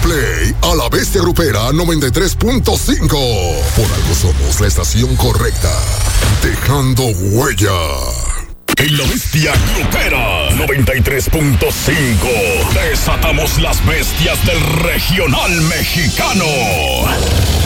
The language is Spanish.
play a la Bestia Grupera 93.5. Por algo somos la estación correcta, dejando huella. En la Bestia Grupera 93.5 desatamos las bestias del regional mexicano.